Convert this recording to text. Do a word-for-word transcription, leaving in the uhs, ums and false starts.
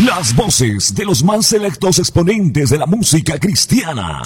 Las voces de los más selectos exponentes de la música cristiana.